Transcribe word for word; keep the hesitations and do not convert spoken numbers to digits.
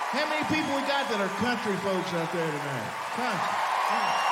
How many people we got that are country folks out there tonight? Country.